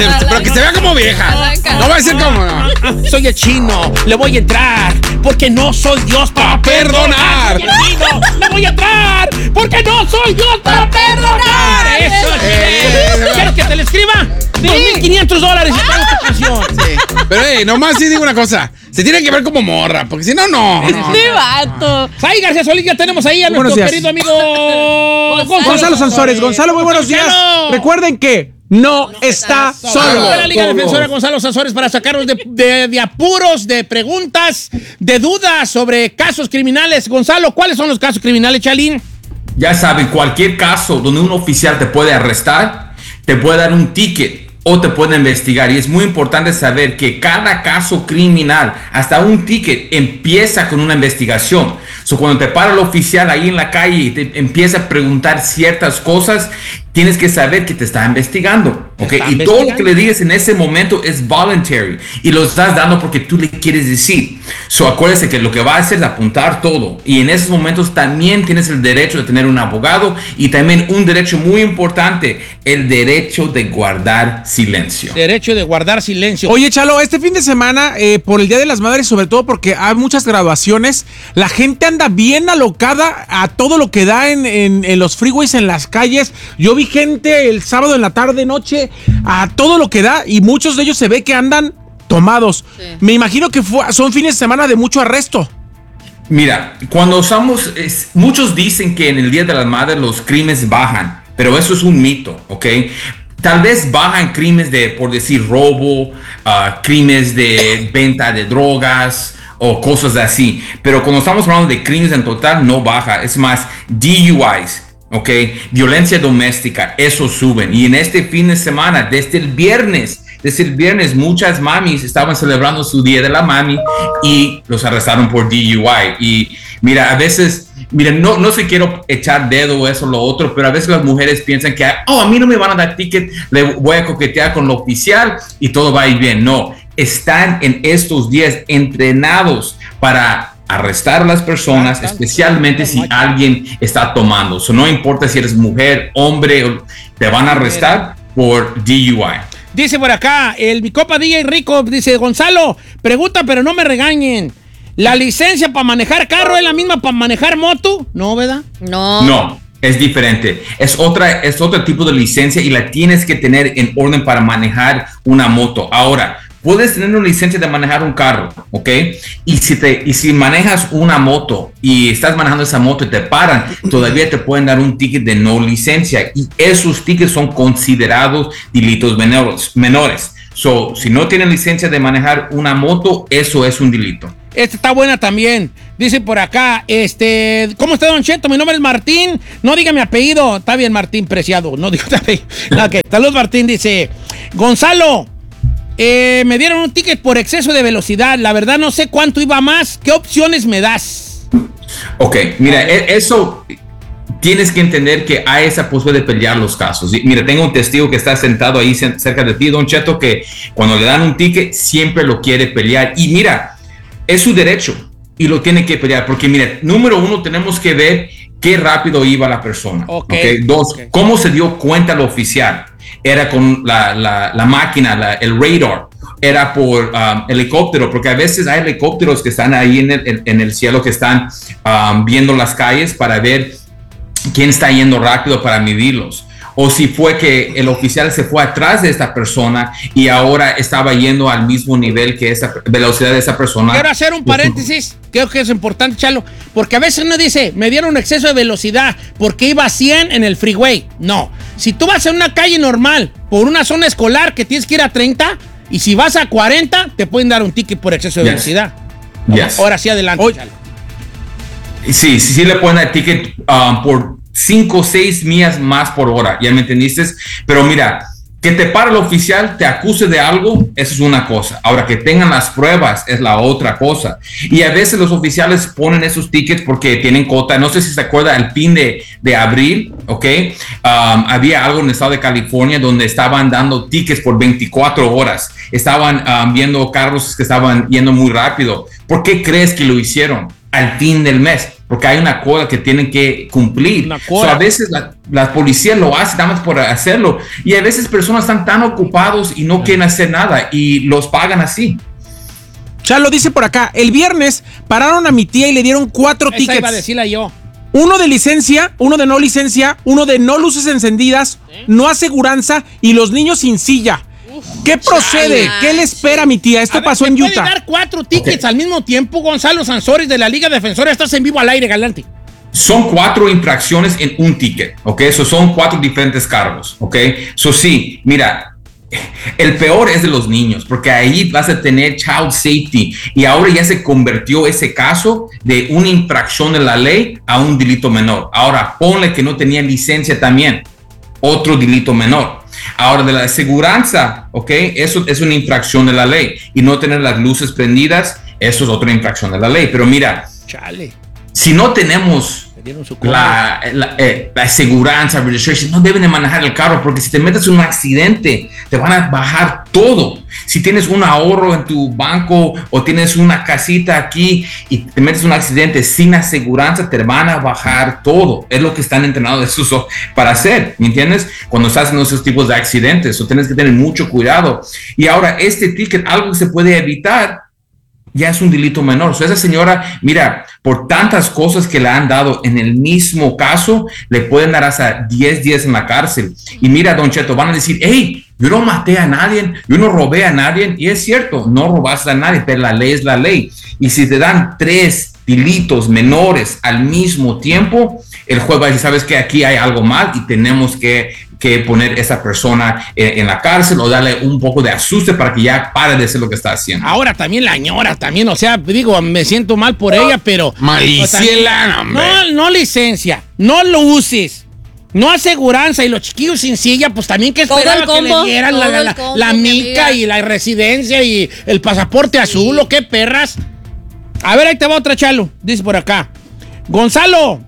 Pero que se vea como vieja. No va a ser como... No. Soy el chino, le voy a entrar porque no soy Dios para perdonar. Soy el chino, le voy a entrar porque no soy Dios para perdonar. Eso es. ¿Quieres que te le escriba? $2,500 esta canción. Sí. Pero nomás sí digo una cosa. Se tiene que ver como morra, porque si no, no. Este vato. Sai García Solís, ya tenemos ahí a nuestro querido amigo Gonzalo Sansores. Gonzalo, muy buenos días. Recuerden que no está solo. La Liga Defensora Gonzalo Sansores para sacarnos de apuros, de preguntas, de dudas sobre casos criminales. Gonzalo, ¿cuáles son los casos criminales, Chalín? Ya saben, cualquier caso donde un oficial te puede arrestar, te puede dar un ticket o te puede investigar. Y es muy importante saber que cada caso criminal, hasta un ticket, empieza con una investigación. Cuando te para el oficial ahí en la calle y te empieza a preguntar ciertas cosas, tienes que saber que te está investigando, ¿ok? Y todo lo que le digas en ese momento es voluntary y lo estás dando porque tú le quieres decir. Acuérdese que lo que va a hacer es apuntar todo, y en esos momentos también tienes el derecho de tener un abogado y también un derecho muy importante, el derecho de guardar silencio. Derecho de guardar silencio. Oye, Chalo, este fin de semana, por el Día de las Madres, sobre todo porque hay muchas graduaciones, la gente anda bien alocada a todo lo que da en los freeways, en las calles. Yo vi gente el sábado en la tarde, noche, a todo lo que da, y muchos de ellos se ve que andan tomados. Sí. Me imagino que son fines de semana de mucho arresto. Mira, cuando usamos, muchos dicen que en el Día de las Madres los crímenes bajan, pero eso es un mito, ¿ok? Tal vez bajan crímenes de, por decir, robo, crímenes de venta de drogas o cosas así, pero cuando estamos hablando de crímenes en total, no baja. Es más, DUIs, ¿ok? Violencia doméstica, eso suben. Y en este fin de semana, desde el viernes, muchas mamis estaban celebrando su Día de la Mami y los arrestaron por DUI. Y mira, a veces, no se quiero echar dedo o eso o lo otro, pero a veces las mujeres piensan que, a mí no me van a dar ticket, le voy a coquetear con lo oficial y todo va a ir bien. No, están en estos días entrenados para arrestar a las personas, especialmente si alguien está tomando. No importa si eres mujer, hombre, te van a arrestar por DUI. Dice por acá, mi copa DJ Rico, dice, Gonzalo, pregunta pero no me regañen. ¿La licencia para manejar carro es la misma para manejar moto? No, ¿verdad? No, es diferente. Es otro tipo de licencia y la tienes que tener en orden para manejar una moto. Ahora, puedes tener una licencia de manejar un carro, ¿ok? Y si manejas una moto y estás manejando esa moto y te paran, todavía te pueden dar un ticket de no licencia. Y esos tickets son considerados delitos menores. Si no tienen licencia de manejar una moto, eso es un delito. Esta está buena también. Dice por acá, ¿cómo está, Don Cheto? Mi nombre es Martín. No diga mi apellido. Está bien, Martín Preciado. No digo tu apellido. Okay. Saludos, Martín. Dice, Gonzalo, me dieron un ticket por exceso de velocidad. La verdad no sé cuánto iba más. ¿Qué opciones me das? Ok, mira, eso tienes que entender que hay esa posibilidad de pelear los casos. Mira, tengo un testigo que está sentado ahí cerca de ti, Don Cheto, que cuando le dan un ticket siempre lo quiere pelear. Y mira, es su derecho y lo tiene que pelear. Porque mira, número uno, tenemos que ver qué rápido iba la persona. Okay. Dos, cómo se dio cuenta el oficial. Era con la máquina, el radar. Era por helicóptero, porque a veces hay helicópteros que están ahí en el cielo, que están viendo las calles para ver quién está yendo rápido para medirlos. O si fue que el oficial se fue atrás de esta persona y ahora estaba yendo al mismo nivel que esa velocidad de esa persona. Quiero hacer un paréntesis, creo que es importante, Chalo, porque a veces uno dice, me dieron exceso de velocidad porque iba a 100 en el freeway. No, si tú vas en una calle normal, por una zona escolar que tienes que ir a 30, y si vas a 40, te pueden dar un ticket por exceso de velocidad. Ahora sí, adelante, Chalo. Sí le pueden dar ticket por 5 o 6 millas más por hora, ¿ya me entendiste? Pero mira, que te pare el oficial, te acuse de algo, eso es una cosa. Ahora, que tengan las pruebas es la otra cosa. Y a veces los oficiales ponen esos tickets porque tienen cota. No sé si se acuerda el fin de abril, ¿ok? Había algo en el estado de California donde estaban dando tickets por 24 horas. Estaban viendo carros que estaban yendo muy rápido. ¿Por qué crees que lo hicieron al fin del mes? porque hay una coda que tienen que cumplir. So, a veces la policía lo hace nada más por hacerlo, y a veces personas están tan ocupados y no quieren hacer nada y los pagan así. Chalo dice por acá, el viernes pararon a mi tía y le dieron 4 tickets. Iba a decirla yo. Uno de licencia, uno de no licencia, uno de no luces encendidas, no aseguranza y los niños sin silla. ¿Qué procede? ¿Qué le espera a mi tía? Esto pasó en Utah. ¿Puede dar 4 tickets al mismo tiempo? Gonzalo Sansores de la Liga Defensora, estás en vivo al aire, galante. Son 4 infracciones en un ticket, ¿ok? Eso son 4 diferentes cargos, ¿ok? Eso sí, mira, el peor es de los niños, porque ahí vas a tener child safety, y ahora ya se convirtió ese caso de una infracción de la ley a un delito menor. Ahora, ponle que no tenía licencia también, otro delito menor. Ahora, de la aseguranza, ¿ok? Eso es una infracción de la ley, y no tener las luces prendidas, eso es otra infracción de la ley. Pero mira, chale, si no tenemos la aseguranza, registration, no deben de manejar el carro, porque si te metes en un accidente, te van a bajar todo. Si tienes un ahorro en tu banco o tienes una casita aquí y te metes en un accidente sin aseguranza, te van a bajar todo. Es lo que están entrenados para hacer, ¿me entiendes? Cuando estás en esos tipos de accidentes, o tienes que tener mucho cuidado. Y ahora, este ticket, algo que se puede evitar, ya es un delito menor. So, esa señora, mira, por tantas cosas que le han dado en el mismo caso, le pueden dar hasta 10 días en la cárcel. Y mira, Don Cheto, van a decir, hey, yo no maté a nadie, yo no robé a nadie. Y es cierto, no robaste a nadie, pero la ley es la ley. Y si te dan 3 delitos menores al mismo tiempo, el juez va a decir, sabes que aquí hay algo mal y tenemos que poner esa persona en la cárcel, o darle un poco de asuste para que ya pare de hacer lo que está haciendo. Ahora también la ñora, también, o sea, digo, me siento mal por ella, pero... Maliciela, hombre. No licencia, no lo uses, no aseguranza, y los chiquillos sin silla, pues también que esperaba que le dieran la mica y la residencia y el pasaporte azul, o qué perras. A ver, ahí te va otra, Chalo, dice por acá. Gonzalo.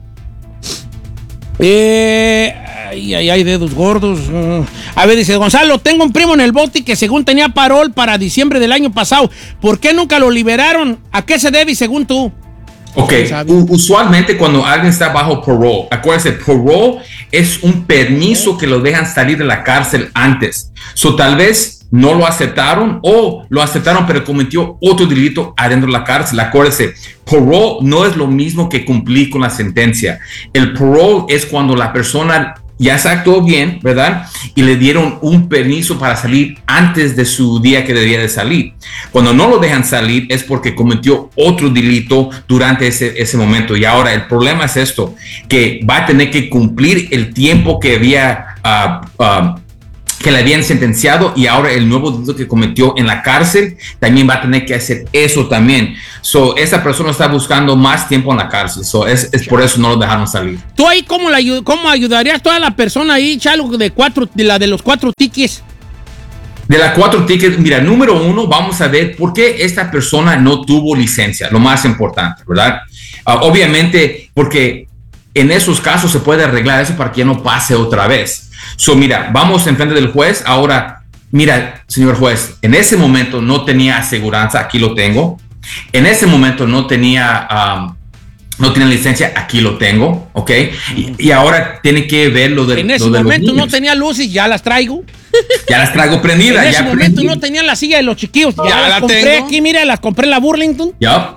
Ay, dedos gordos. A ver, dice Gonzalo, tengo un primo en el bote que según tenía parol para diciembre del año pasado. ¿Por qué nunca lo liberaron? ¿A qué se debe, según tú? Ok, usualmente cuando alguien está bajo parole, acuérdense, parole es un permiso que lo dejan salir de la cárcel antes. So, tal vez no lo aceptaron, o lo aceptaron pero cometió otro delito adentro de la cárcel. Acuérdense, parole no es lo mismo que cumplir con la sentencia. El parole es cuando la persona ya se actuó bien, ¿verdad? Y le dieron un permiso para salir antes de su día que debía de salir. Cuando no lo dejan salir es porque cometió otro delito durante ese momento. Y ahora el problema es esto, que va a tener que cumplir el tiempo que había que le habían sentenciado, y ahora el nuevo delito que cometió en la cárcel también va a tener que hacer eso también. So, esa persona está buscando más tiempo en la cárcel. So, es por eso no lo dejaron salir. ¿Tú ahí cómo ayudarías a toda la persona ahí, Chalo, de los 4 tickets? De las 4 tickets, mira, número 1, vamos a ver por qué esta persona no tuvo licencia, lo más importante, ¿verdad? Obviamente, porque en esos casos se puede arreglar eso para que ya no pase otra vez. So, mira, vamos enfrente del juez. Ahora, mira, señor juez, en ese momento no tenía aseguranza, aquí lo tengo. En ese momento no tenía licencia, aquí lo tengo, ¿ok? Y ahora tiene que ver lo de... En ese momento no tenía luces, ya las traigo. Ya las traigo prendidas. En ese momento no tenía la silla de los chiquillos, ya las compré tengo. Aquí, mira, las compré en la Burlington. Ya,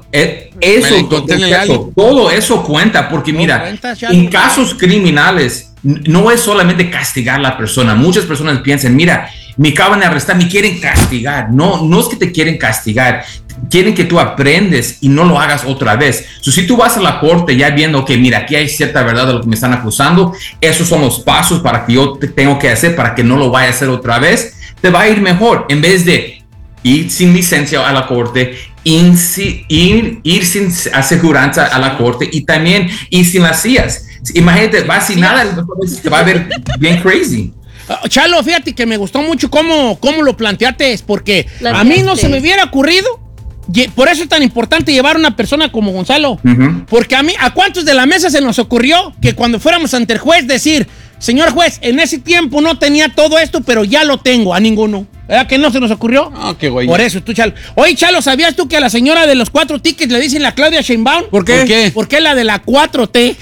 todo eso cuenta, porque mira, en casos criminales no es solamente castigar a la persona. Muchas personas piensan, mira, me acaban de arrestar, me quieren castigar. No es que te quieren castigar, quieren que tú aprendes y no lo hagas otra vez. Si tú vas a la corte ya viendo que, mira, aquí hay cierta verdad de lo que me están acusando, esos son los pasos para que yo tengo que hacer para que no lo vaya a hacer otra vez, te va a ir mejor. En vez de ir sin licencia a la corte, ir sin aseguranza a la corte, y también ir sin las sillas. Imagínate, va sin nada, te va a ver bien crazy. Chalo, fíjate que me gustó mucho cómo lo planteaste, porque a mí no se me hubiera ocurrido. Por eso es tan importante llevar a una persona como Gonzalo. Porque ¿a cuántos de la mesa se nos ocurrió que cuando fuéramos ante el juez decir, señor juez, en ese tiempo no tenía todo esto, pero ya lo tengo? A ninguno. ¿Verdad que no se nos ocurrió? Ah, qué güey. Por eso, tú, Chalo. Oye, Chalo, ¿sabías tú que a la señora de los 4 tickets le dicen la Claudia Sheinbaum? ¿Por qué? ¿Por qué? Porque es la de la 4T.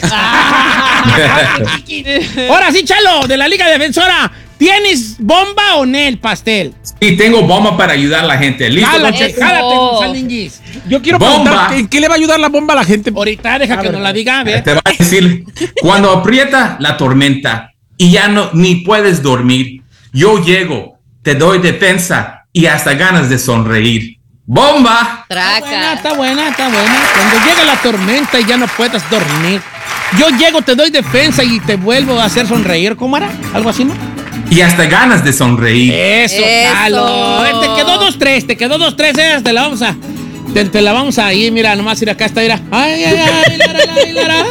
Ahora sí, Chalo, de la Liga Defensora. ¿Tienes bomba o no el pastel? Sí, tengo bomba para ayudar a la gente. ¿Listo? Jálate, González. Yo quiero Bomba. preguntar, ¿en qué le va a ayudar la bomba a la gente? Ahorita deja que nos la diga, a ver. Te va a decir, cuando aprieta la tormenta y ya no ni puedes dormir, yo llego, te doy defensa y hasta ganas de sonreír. ¡Bomba! Traca. Está buena. Cuando llega la tormenta y ya no puedas dormir, yo llego, te doy defensa y te vuelvo a hacer sonreír. ¿Cómo era? ¿Algo así, no? Y hasta ganas de sonreír. Eso. Chalo. Te quedó 2-3, te la vamos a... Te la vamos a ir, mira, nomás ir acá, está, mira. Ay, lara.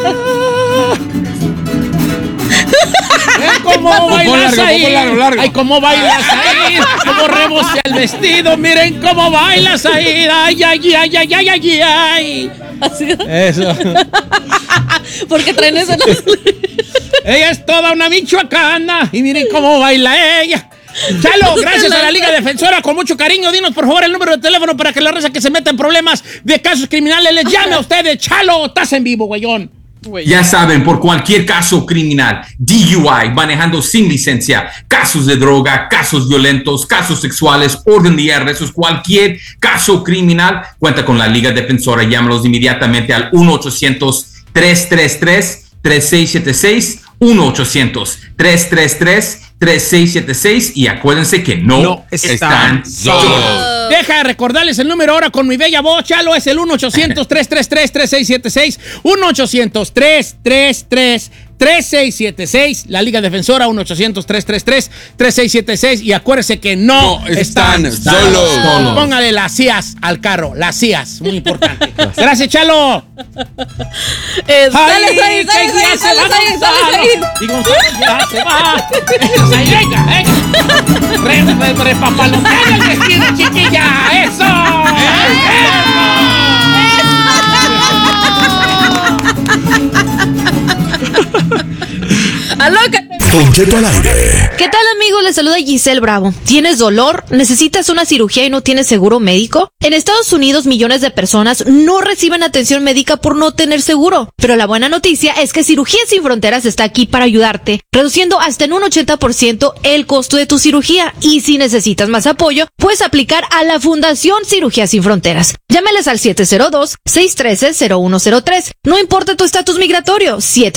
¿Cómo bailas ahí? Largo. Ay, cómo bailas ahí. Cómo rebose el vestido. Miren cómo bailas ahí. Ay. Así. Eso. Porque traen eso. Ella es toda una michoacana. Y miren cómo baila ella. Chalo, gracias a la Liga Defensora, con mucho cariño. Dinos, por favor, el número de teléfono para que la raza que se meta en problemas de casos criminales les llame a ustedes. Chalo, estás en vivo, güeyón. Ya saben, por cualquier caso criminal, DUI, manejando sin licencia, casos de droga, casos violentos, casos sexuales, orden de arrestos, cualquier caso criminal, cuenta con la Liga Defensora. Llámalos inmediatamente al 1-800-333-3676, 1-800-333-3676 y acuérdense que no están solos. Deja de recordarles el número ahora con mi bella voz, Chalo, es el 1-800-333-3676, 1-800-333-3676, la Liga Defensora, 1-800-333-3676 y acuérdense que no están solos. Póngale las CIAS al carro, las CIAS, muy importante. Gracias, Chalo. Sales ahí. Y Gonzalo ya se va. Venga. Repapalotea el vestido, chiquilla. ¡Eso! ¡Alócate! Don Cheto al aire. ¿Qué tal, amigos? Les saluda Giselle Bravo. ¿Tienes dolor? ¿Necesitas una cirugía y no tienes seguro médico? En Estados Unidos, millones de personas no reciben atención médica por no tener seguro. Pero la buena noticia es que Cirugías Sin Fronteras está aquí para ayudarte, reduciendo hasta en un 80% el costo de tu cirugía. Y si necesitas más apoyo, puedes aplicar a la Fundación Cirugías Sin Fronteras. Llámales al 702-613-0103. No importa tu estatus migratorio,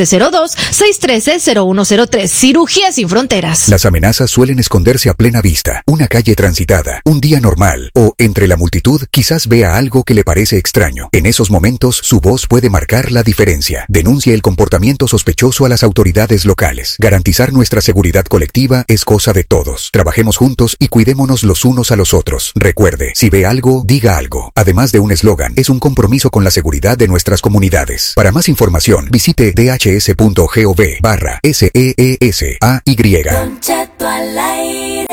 702-613-0103. Cirugías Sin Fronteras. Las amenazas suelen esconderse a plena vista. Una calle transitada, un día normal o entre la multitud quizás vea algo que le parece extraño. En esos momentos su voz puede marcar la diferencia. Denuncie el comportamiento sospechoso a las autoridades locales. Garantizar nuestra seguridad colectiva es cosa de todos. Trabajemos juntos y cuidémonos los unos a los otros. Recuerde, si ve algo, diga algo. Además de un eslogan, es un compromiso con la seguridad de nuestras comunidades. Para más información, visite dhs.gov/SEESAY. Don Cheto al aire.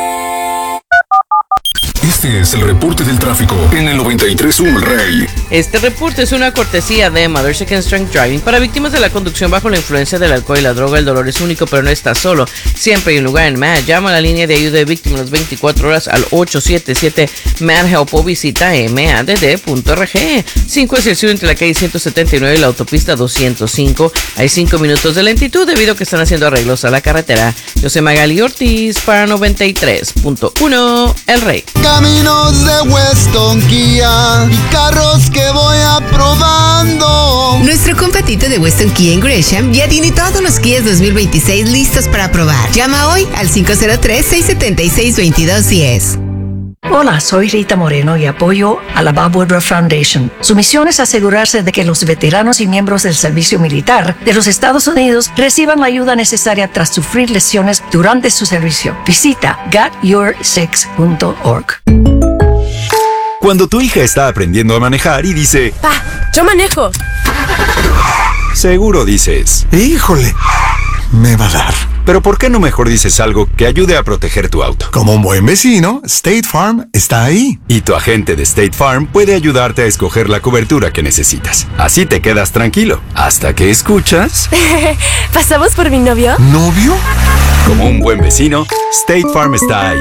Este es el reporte del tráfico en el 93.1 El Rey. Este reporte es una cortesía de Mother Second Strength Driving para víctimas de la conducción bajo la influencia del alcohol y la droga. El dolor es único, pero no estás solo. Siempre hay un lugar en MAD. Llama a la línea de ayuda de víctimas las 24 horas al 877-MAD-HELP o visita madd.org. 5 es el sur entre la calle 179 y la autopista 205. Hay 5 minutos de lentitud debido a que están haciendo arreglos a la carretera. Yo soy Magali Ortiz para 93.1 El Rey. Caminos de Weston Kia y carros que voy aprobando. Nuestro competito de Weston Kia en Gresham ya tiene todos los Kias 2026 listos para probar. Llama hoy al 503-676-2210. Hola, soy Rita Moreno y apoyo a la Bob Woodruff Foundation. Su misión es asegurarse de que los veteranos y miembros del servicio militar de los Estados Unidos reciban la ayuda necesaria tras sufrir lesiones durante su servicio. Visita getyour6.org. Cuando tu hija está aprendiendo a manejar y dice, ¡Pa, yo manejo! Seguro dices, Híjole, me va a dar. pero ¿por qué no mejor dices algo que ayude a proteger tu auto? Como un buen vecino, State Farm está ahí. Y tu agente de State Farm puede ayudarte a escoger la cobertura que necesitas. Así te quedas tranquilo, hasta que escuchas... ¿Pasamos por mi novio? ¿Novio? Como un buen vecino, State Farm está ahí.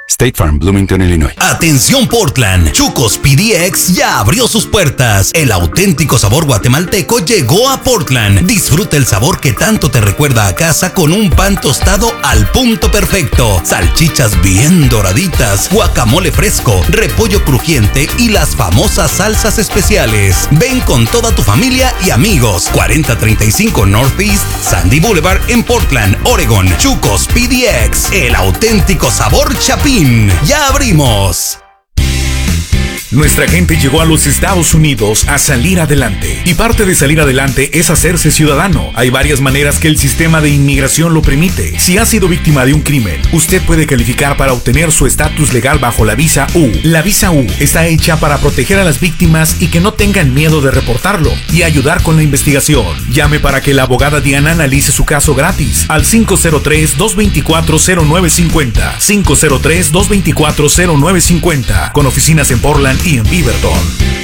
State Farm, Bloomington, Illinois. Atención Portland, Chucos PDX ya abrió sus puertas. El auténtico sabor guatemalteco llegó a Portland. Disfruta el sabor que tanto te recuerda a casa con un pan tostado al punto perfecto, salchichas bien doraditas, guacamole fresco, repollo crujiente y las famosas salsas especiales. Ven con toda tu familia y amigos. 4035 Northeast Sandy Boulevard en Portland, Oregon. Chucos PDX, el auténtico sabor chapín. ¡Ya abrimos! Nuestra gente llegó a los Estados Unidos a salir adelante. Y parte de salir adelante es hacerse ciudadano. Hay varias maneras que el sistema de inmigración lo permite. Si ha sido víctima de un crimen, usted puede calificar para obtener su estatus legal bajo la visa U. La visa U está hecha para proteger a las víctimas y que no tengan miedo de reportarlo y ayudar con la investigación. Llame para que la abogada Diana analice su caso gratis al 503-224-0950. 503-224-0950. Con oficinas en Portland y en Beaverton.